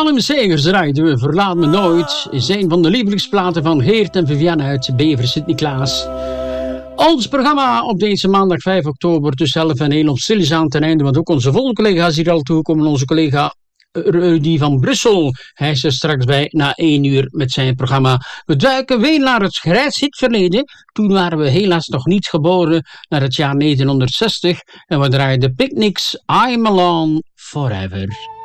Salem Segers draaiden we Verlaat me nooit. Is een van de lievelingsplaten van Geert en Viviane uit Bever Sint-Niklaas. Ons programma op deze maandag 5 oktober tussen 11 en 1 op stilletjes ten einde. Want ook onze volgende collega's hier al toekomen. Onze collega Rudy van Brussel. Hij is er straks bij na 1 uur met zijn programma. We duiken weer naar het grijs verleden. Toen waren we helaas nog niet geboren. Naar het jaar 1960. En we draaien de Picnics I'm Alone Forever.